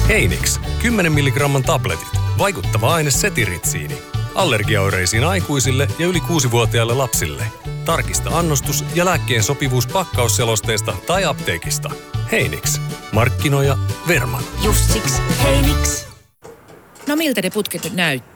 Heinix, 10 milligramman tabletit. Vaikuttava aine setiritsiini. Allergiaoireisiin aikuisille ja yli 6-vuotiaille lapsille. Tarkista annostus ja lääkkeen sopivuus pakkausselosteesta tai apteekista. Heinix. Markkinoija Verman. Just siksi Heinix. No miltä ne putket nyt näyttää?